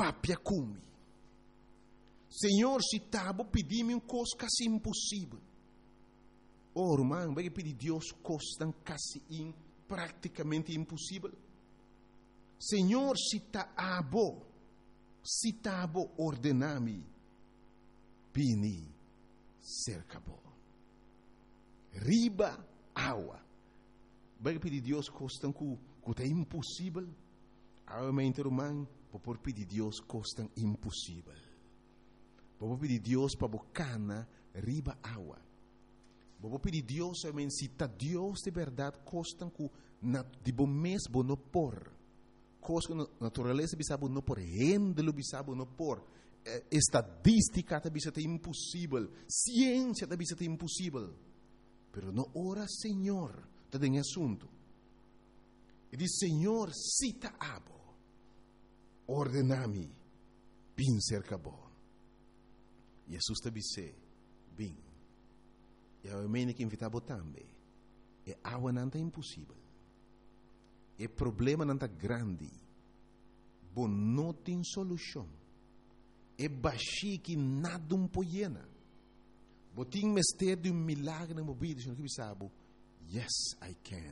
apia kumi. Senhor, se tabo pedir-me um coisa quase impossível. Oh, irmão, vai pedir Deus coisa quase praticamente impossível. Senhor, se tabo ordenami, bini cerca bo. Riba água. Vai pedir Deus coisa que é impossível. Realmente, irmão, vou pedir Deus coisa impossível. Vou pedir Deus para bocana riba água. Vou pedir Deus, se está Deus de verdade, costa que de bom mês vou não pôr. Coisa que natureza bisabo não pôr, rendelo bisabo não pôr. Estadística também é impossível, ciência também é impossível. Pero não ora, Senhor, está em assunto. E diz, Senhor, cita abo, ordenami, bin cerca bo. Jesus te disse, bem, e a mim que invitava também, e água não é impossível, e problema não é grande, bom não tem solução, e baixi que nada poiena, bom tem mistério de milagre na vida, que sabe, yes I can,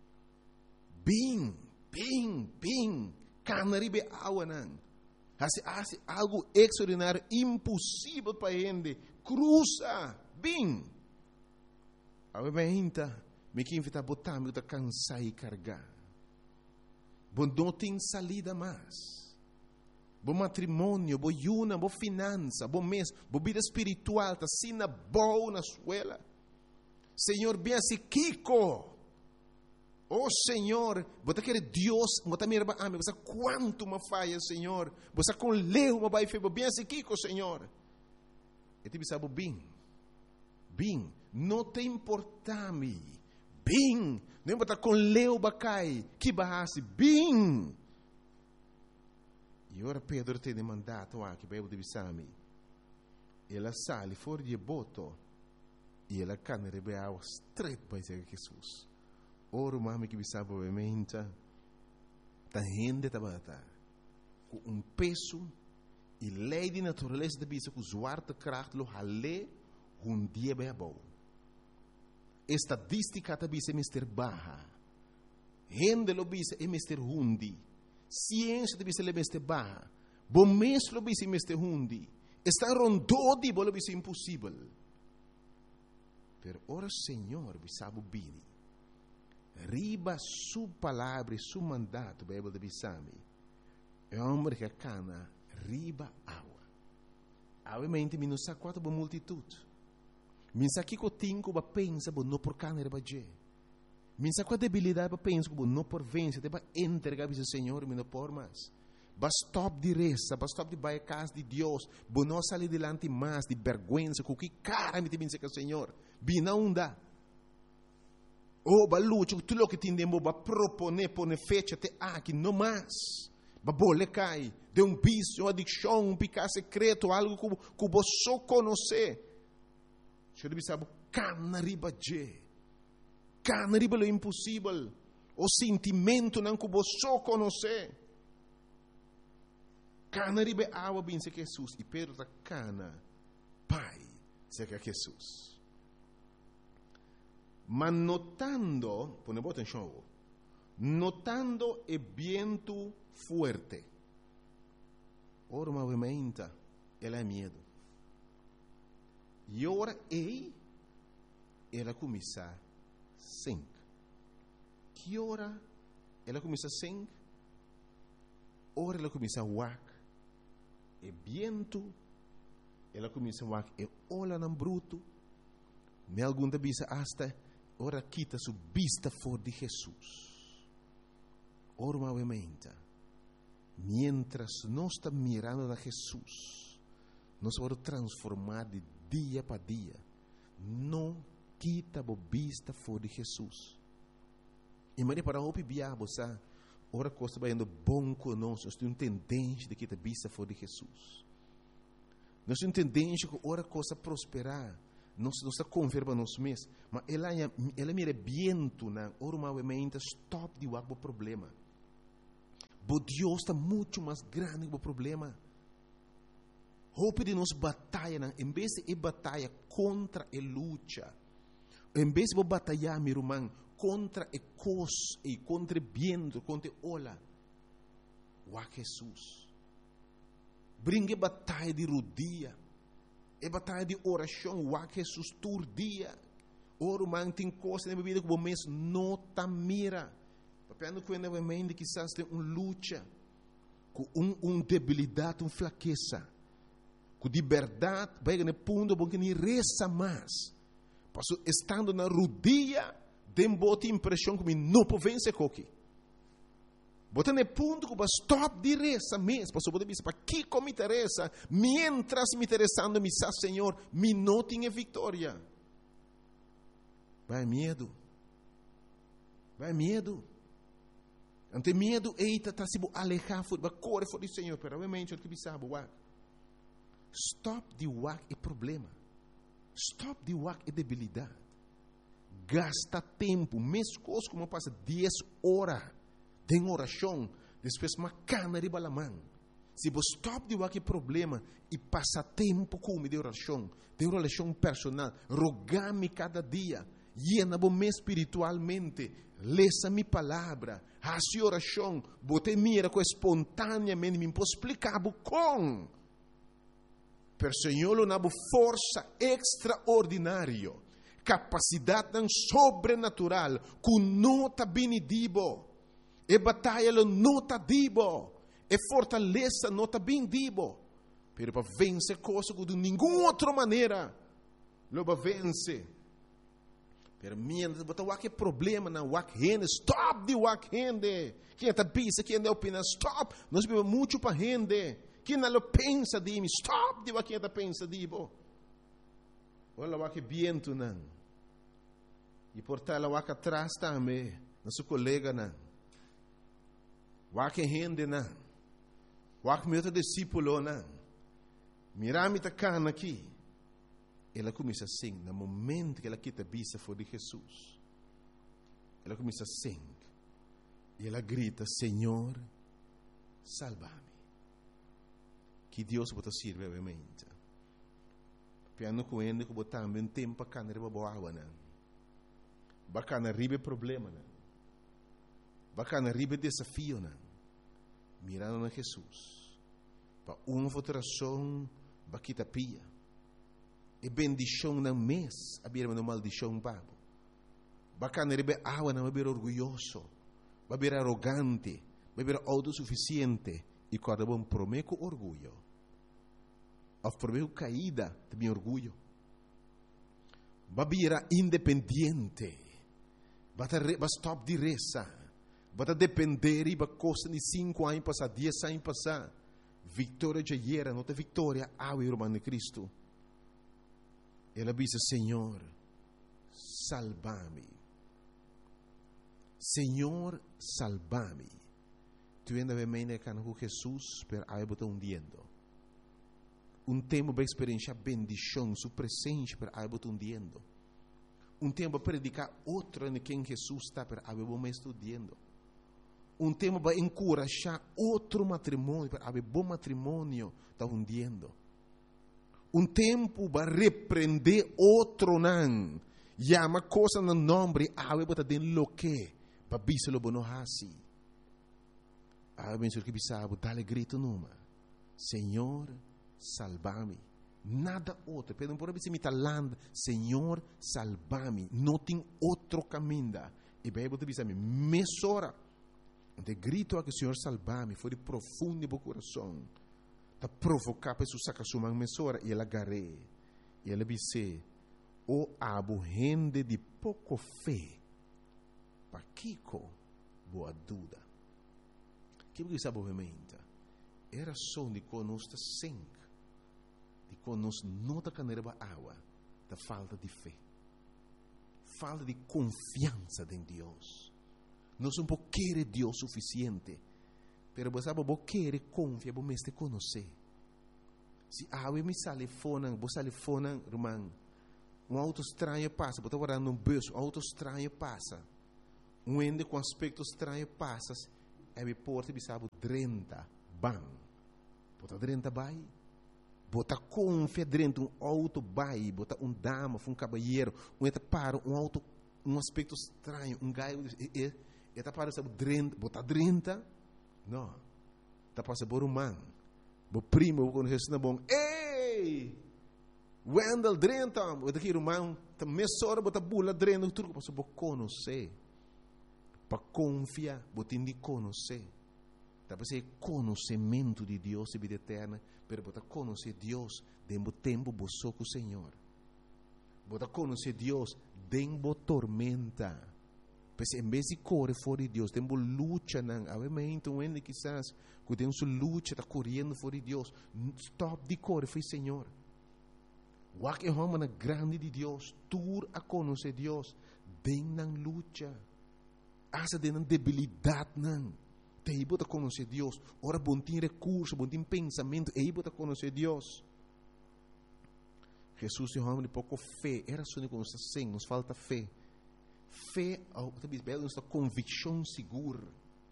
bem, canaribe água não. Hace algo extraordinário, impossível para ele. Cruza, bem. A gente me que invita a botar, me que cansar e carregar. Bom, não tem salida mais. Bom matrimônio, bom yuna, bom finança, bom mês, bom vida espiritual, tá sina boa na escola. Senhor, bem assim, Kiko. Oh Senhor, você quer Deus, você me ama, você quanto me falha, Senhor, você com leu, me vai fazer bem assim, Kiko, Senhor. E tu sabe bem, não te importa-me, bem, não você com leu, bacai, que barrasse, bem. E ora Pedro te demandado, que vai o divisar-me. Ela sale fora de boto, e ela cana rebeau straight para Jesus. Oro mami que bisaba obviamente ta gente tabata com peso e lei de natureza da bisa com zwarte kracht lo hale dia bem bom. Estadística da bisa mister baha. Gente lo bisa é mister hundi. Ciência da bisa le mister baha. Bom mês lo bisa mister hundi. Está rondodi bo lo bisa impossível. Per ora Senhor bisaba bini. Riba su palavra, su mandato, Bíblia de Bissami. É homem que cana riba água. Obviamente, me não sabe quanto boa multitude. Me sabe que eu tenho que pensar, não por cana riba je. Me sabe qual debilidade para pensar, não por vencer, para entregar ao Senhor, me não por mais. Basta stop de reza, basta stop de baixar casa de Deus, não sair delante mais de vergonha, com que cara me tem que o Senhor. Bina unda. Oh, balucho, tudo o que tindemos para proponer, pôr fecha até aqui, não mais. Babole cai, de vício, uma adicção, pecado secreto, algo que você só conhece. Você sabe, cana riba é impossível. O sentimento não que você só conhece. Cana riba é água, bem, se que Jesus. E Pedro está cana, pai, se que Jesus. Mas notando, pone atenção, notando o vento forte, ora movimenta, ela é medo. E ora ela começa a sink. Que hora ela começa a sink? Ora ela começa a wak. E vento, ela começa a wak. E olha no bruto, me algum da bisa hasta ora quita su vista fora de Jesus. Ora movimenta. Mientras nós estamos mirando a Jesus, nós vamos transformar de dia para dia. Não quita a vista fora de Jesus. E Maria para o biabo, sabe? Ora coisa vai indo bom conosco. Nós temos tendência de quitar a vista fora de Jesus. Nós temos tendência que ora coisa prosperar. Nós está confirma nós mesmos, mas ela mira viento na ormamente stop de o problema. Mas Deus está muito mais grande que o problema. Roupa de nós batalha, em vez de batalha contra a luta, em vez de batalhar, meu irmão, contra a coisa e contra o vento, contra a ola, o Jesus. Brinque batalha de rodia, e batalha de oração, o Jesus todo dia. O irmão tem coisa na vida que o mês não está mira. Papel que ainda vai que quizás tem luta, com debilidade, fraqueza. Com de verdade, vai no ponto bom que nem reza mais. Passo estando na rodia, tem boa impressão que não pode vencer coque. Bota no ponto que vai stop de reza mesmo. Passo pode dizer, para que me interessa? Mientras me interessando, me sabe, Senhor, me não tenho vitória. Vai medo. Vai medo. Ante medo, eita, está se alejar, vai correr fora do Senhor. Pero obviamente, o que sabe, stop de wak é problema. Stop de wak é debilidade. Gasta tempo. Mesmo coisa como passa 10 horas de oração. Depois uma cana de balamã. Se você stop de wak é problema e passa tempo com de oração personal. Rogar-me cada dia. Llena-me espiritualmente. Leça minha palavra. Faça oração. Bote mira com espontaneamente. Me posso explicar com. Per Senhor, não há força extraordinária, capacidade sobrenatural, que não está bem dibo, e batalha não está dibo, e fortaleza não está bem dibo, pero para vencer coisas que de nenhuma outra maneira, não vai vencer. Pero mientras botar o que problema na wak rende, stop de wak rende. Quem está pensa, quem está opina, stop. Nós vivemos muito para rende. Quem não pensa de mim, stop de quem está pensa de mim. Olha o que viento não. E por tal o que atrás também, nosso colega não. O que rende não. O que meu discípulo não. Mirame tá cana aqui. Ela começa assim, no momento que ela quita a vista for de Jesus. Ela começa assim. E ela grita, Senhor, salva-me. Que Deus pode servir obviamente. Piano com ele que botar também tempo para cantar boa água não. Bacana ribe problema não. Bacana ribe desafio não. Mirando na Jesus. Para uma votação baquita pia. E bendição não mês, a birma não maldição papo. Bacana ribe água não vai orgulhoso, vai ser arrogante, vai ser autossuficiente. E quando bom prometo orgulho, a prometo caída de meu orgulho, babira independente, bata stop de reza, bata depender e costa de 5 anos passar, 10 anos passar, vitória já era, não tem vitória, ao irmão de Cristo. Ela diz, Senhor, salva-me, Senhor, salva-me. Tu ainda vem com Jesus, pero aí botar hundiendo. Tempo para experienciar bendição, sua presença, pero aí botar hundiendo. Tempo para predicar outro em quem Jesus está, pero aí vamos estudando. Tempo para encorajar outro matrimônio, pero aí bom matrimônio está hundiendo. Tempo para repreender outro não. Llama coisa no nome, aí botar den lo que, para biselo bono hasi. Ah, penso que bisabo, dale grito numa. Senhor, salva-me. Nada outro. Pedro, por exemplo, me talando, Senhor, salva-me. Não tem outro caminho. E bem, você diz a mim, mesora. De grito a que o Senhor salva-me, foi de profundo no coração. Está provocar para isso sacar sua mesora. E ela agarrei. E ela disse, o abo rende de pouco fé. Para Kiko, boa dúvida. Que você sabe obviamente era só de conosco sangue, de conosco não da caneira água, da falta de fé, falta de confiança em Deus. Nós não queremos Deus suficiente, pero você sabe, você quer confiar, você mesmo conhecer. Se a água me sale fora, você sale fora, irmão, auto estranho passa, você está guardando bolso, auto estranho passa, ende com aspecto estranho passa. é porta bisabo 30 ban. Bota 30 bai. Bota confia dentro um auto bai, bota dama, um cabalheiro, eta para um auto, aspecto estranho, gaio, eta para sabe 30, bota 30. Não. Tá para saber man. Bo primo quando Jesus na bom. Ei! Wendel 30, bota aqui irmão, tá mesora bota bula 30, tudo para saber conhecer. Para confiar, bota indi conhecer. Tá para ser conhecimento de Deus e vida eterna, pero bota conhecer Deus dentro tempo boço com o Senhor. Bota conhecer Deus dentro tormenta. Pois em vez de correr fora de Deus, tem luta não. Obviamente, onde quizás que tem sua luta, está correndo fora de Deus. Stop de correr, foi Senhor. O que é uma grande de Deus, tur a conhecer Deus, tem não luta. Asa tem não debilidade não. Tem bota conhecer Deus. Ora bom tem recurso, bom tem pensamento, aí bota conhecer Deus. Jesus é homem de pouco fé. Era só que nos falta fé. Fé, nossa convicção segura.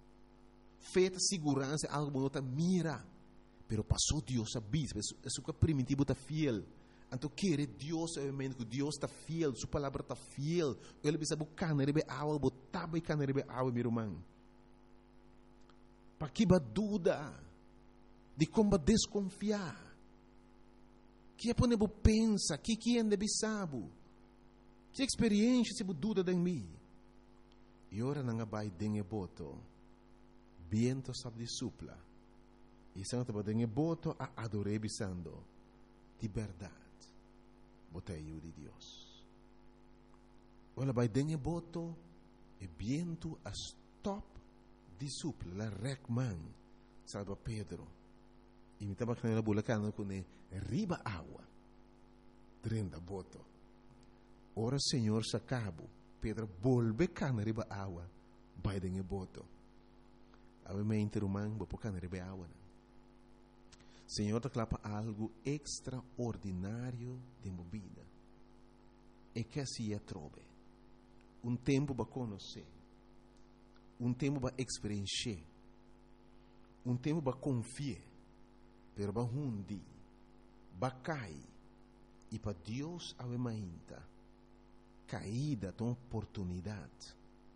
Fé é segurança, algo que não mira. Pero passou Deus a bispo, isso que é primitivo está fiel. Então, querer Deus, obviamente, que Deus está fiel, sua palavra está fiel. Ele precisa buscar, não é água, botar e não é água, meu irmão. Para que dúvida de como desconfiar. Que é para não pensar, que é de sabe. Que experiência se dúvida de mim. E ora não vai dengue boto. Viento sabe de supla. E se não te dengue boto a adorar bisando. De verdade. Botei eu de Deus. Ora vai dengue boto. E viento a stop de supla. La recman. Salva Pedro. E me estava com a bulacana com riba água. Drenda boto. Ora Senhor se acabou. Pedro volve cana riba água. Vai dengue boto. Obviamente rumang bopo cana riba água. Senhor te clapa algo extraordinário de minha vida. E que assim é trove. Tempo para conhecer. Tempo para experienciar. Tempo para confiar. Pero para hundi. Para cair. E para Deus avemainta. Caída de oportunidade.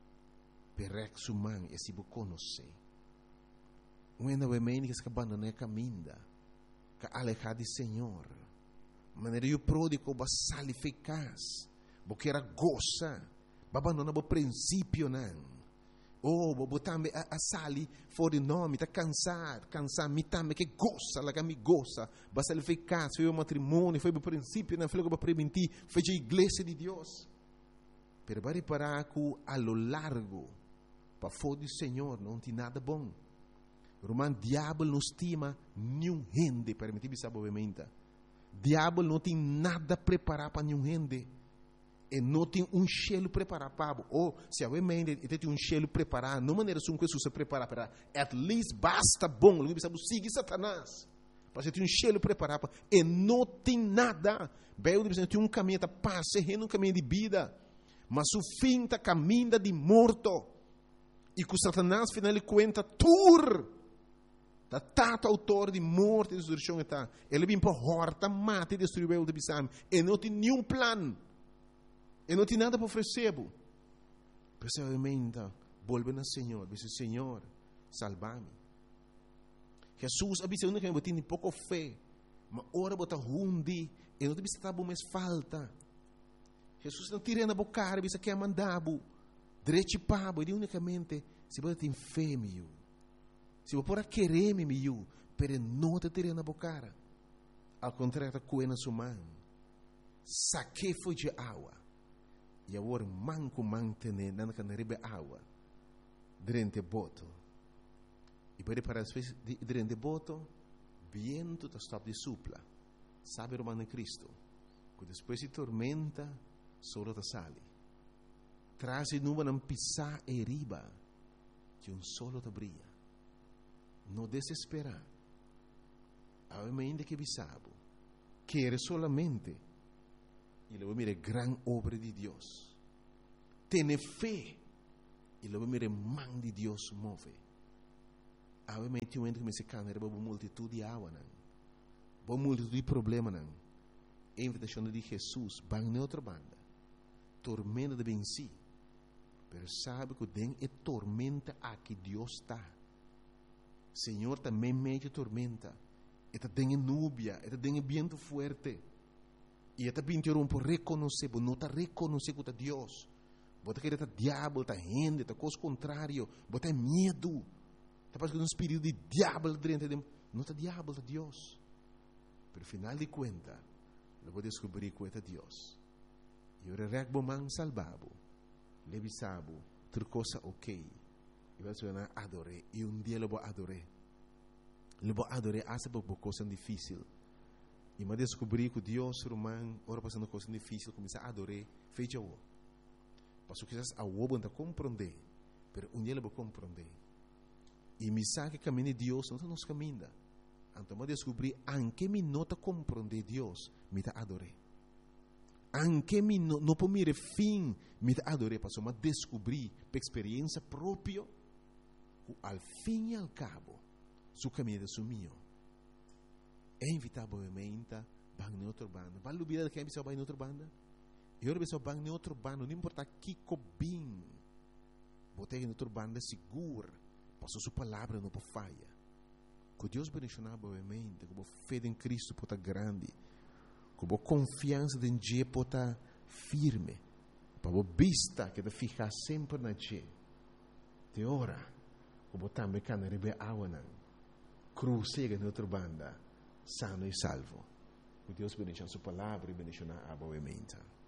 Per sumang e si bu conhecer. Quando avemainta que se abandona a caminda. Que alejar de Senhor. Maneira eu pródigo ba sali eficaz. Porque era goza. Ba abandona o princípio não. Oh, bo tambe a sali fora de nome, tá cansar, me tambe que goza, lá me goza. Ba sali eficaz, foi o matrimônio, foi o princípio, não foi o que preventir, foi a igreja de Deus. Pero vai reparar que a lo largo, para fora do Senhor, não tem nada bom. Romano, diabo não estima nenhum gente, permitir saber obviamente. Diabo não tem nada preparado para nenhum gente. E não tem cheiro preparado para ou se obviamente tem cheiro preparado, não maneira que se prepara para at least basta bom, não precisa seguir Satanás. Para ter cheiro preparado e não tem nada. Bem, tem caminho de paz, um caminho de vida. Mas o fim está caminho de morto. E que Satanás final de conta tur. Da tato autor de morte e destruição está. Ele vem para horta, mata e destruir o de bisam. E não tem nenhum plano. E não tem nada para oferecer. Precisamente, volve ao Senhor. Diz: Senhor, salva-me. Jesus avisa que eu tenho pouco fé. Mas ora bota hundi. E não tem estar bom mais falta. Jesus não tira na boca, avisa que é mandado. Direito pabo. E unicamente, se você tem fé, meu. Se você pode querer, meu. Pero não te tira na boca. Ao contrário, coe na sua mão. Saque foi de água. E agora manco mantene na canaribe água durante boto. E para as vezes durante boto, viento está stop de supla. Sabe o mano Cristo? Que depois de tormenta, solo te sale. Traz nuvem não pisar e riba, que solo te brilha. Não desespera. Obviamente que bisabo. Quer solamente. E luego mire gran obra de Dios. Tiene fe. Y luego mire man de Dios move. Ave meti um que me se cana, era uma multitude de água, não. Uma multitude de problema, não. A invitação de Jesus, bang na outra banda. Tormenta de venci. Pero sabe que tem é tormenta aqui Deus está. Senhor também mete tormenta. Eta tem núbia, eta tem vento forte. E eta pintou por reconhecer, por não reconhecer que é Deus. Bota que é diabo, tá gente, tá coisa contrário, bota medo. Tá passando um espírito de diabo dentro de não tá diabo, tá Deus. Pero final de conta, eu vou descobrir que é Deus. E eu regbo man salvabo. Levisabo, outra coisa ok. E vai ser adorei. E dia eu vou adorar. Eu vou adorar essa coisa difícil. E me descobri que Deus, romano, ora passando coisa difícil, começar a adorar, fecha o. Passo que a o não compreender, mas dia eu vou compreender. E me sabe que caminho de Deus, não nos caminha. Então me descobri, anche me nota compreender Deus, me tá adorar. Anche me não por mim fim, me tá adorar, passo me descobri, por experiência própria, que ao fim e ao cabo, su caminho é sumiu. É inevitavelmente bang em outra banda. Vale a vida de quem vai em outra banda? Eu vou bang em outra banda, não importa que cobim. Botei em outra banda segura, passou sua palavra não por falha. Que Deus bendiga boamente, que a fé em Cristo pode grande, que a confiança em Deus pode firme, para a vista que te ficar sempre na Deus. De hora, que também can rebe awanan, cruzega em outra banda, sano e salvo. Que Deus bendiga sua palavra e bendiga a boa mente.